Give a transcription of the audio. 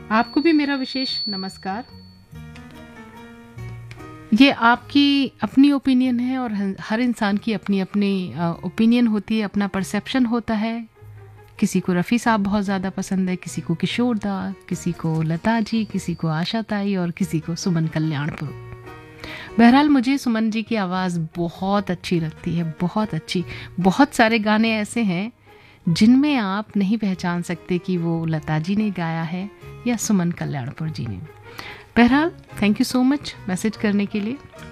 आपको भी मेरा विशेष नमस्कार। ये आपकी अपनी ओपिनियन है और हर इंसान की अपनी अपनी ओपिनियन होती है, अपना परसेप्शन होता है। किसी को रफ़ी साहब बहुत ज़्यादा पसंद है, किसी को किशोर दा, किसी को लता जी, किसी को आशा ताई और किसी को सुमन कल्याणपुर। बहरहाल मुझे सुमन जी की आवाज़ बहुत अच्छी लगती है, बहुत अच्छी। बहुत सारे गाने ऐसे हैं जिनमें आप नहीं पहचान सकते कि वो लता जी ने गाया है या सुमन कल्याणपुर जी ने। बहरहाल thank you so much message करने के लिए।